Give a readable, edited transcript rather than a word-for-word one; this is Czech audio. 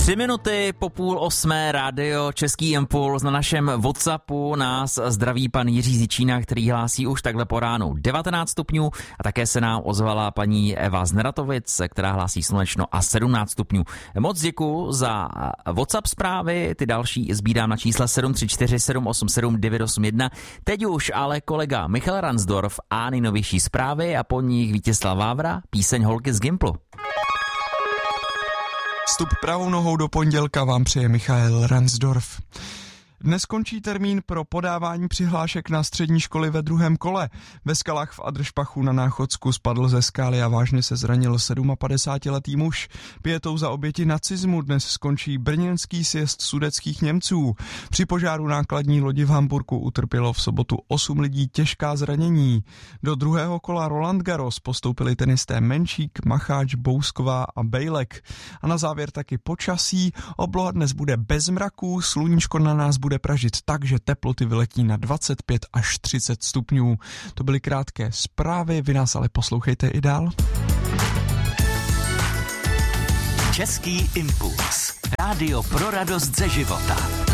3 minuty po 7:30 rádio Český impuls. Na našem WhatsAppu nás zdraví pan Jiří Zičína, který hlásí už takhle po ránu 19 stupňů a také se nám ozvala paní Eva z Neratovic, která hlásí slunečno a 17 stupňů. Moc děkuju za WhatsApp zprávy, ty další sbírám na čísle 734 787 981. Teď už ale kolega Michal Ransdorf a nejnovější zprávy a po nich Vítězslav Vávra, píseň Holky z Gimplu. Vstup pravou nohou do pondělka vám přeje Michal Ransdorf. Dnes končí termín pro podávání přihlášek na střední školy ve druhém kole. Ve Skalách v Adršpachu na Náchodsku spadl ze skály a vážně se zranil 57letý muž. Pětou za oběti nacismu dnes skončí brněnský sjezd sudetských Němců. Při požáru nákladní lodi v Hamburku utrpělo v sobotu 8 lidí těžká zranění. Do druhého kola Roland Garros postoupili tenisté Menšík, Macháč, Bousková a Bejlek. A na závěr taky počasí. Obloha dnes bude bez mraků, sluníčko na nás bude pražit tak, že teploty vyletí na 25 až 30 stupňů. To byly krátké zprávy, vy nás ale poslouchejte i dál. Český impuls. Rádio pro radost ze života.